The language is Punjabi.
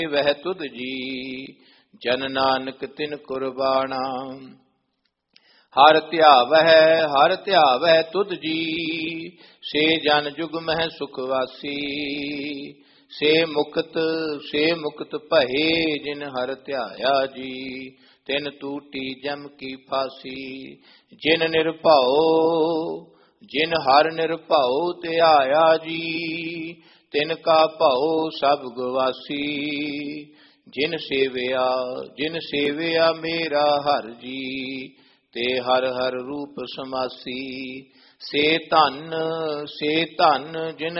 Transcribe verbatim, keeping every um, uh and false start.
ਵਹਿ ਤੁਧ ਜੀ, ਜਨ ਨਾਨਕ ਤਿਨ ਕੁਰਬਾਨਾ। ਹਰ ਧਿਆਵਹਿ ਹਰ ਧਿਆਵਹਿ ਤੁਧ ਜੀ, ਸੇ ਜਨ ਜੁਗ ਮਹਿ ਸੁਖ ਵਾਸੀ। ਸੇ ਮੁਕਤ ਸੇ ਮੁਕਤ ਭਏ, ਜਿਨ ਹਰ ਧਿਆਇਆ ਜੀ, ਤਿਨ ਟੂਟੀ ਜਮ ਕੀ ਫਾਸੀ। ਜਿਨ ਨਿਰਭਉ ਜਿਨ ਹਰ ਨਿਰਭਉ ਧਿਆਇਆ ਜੀ, ਤਿਨ ਕਾ ਭਉ ਸਭ ਗਵਾਸੀ। ਜਿਨ ਸੇਵਿਆ ਜਿਨ ਸੇਵਿਆ ਮੇਰਾ ਹਰ ਜੀ, ਤੇ ਹਰ ਹਰ ਰੂਪ ਸਮਾਸੀ। ਸੇ ਧਨ ਸੇ ਧਨ ਜਿਨ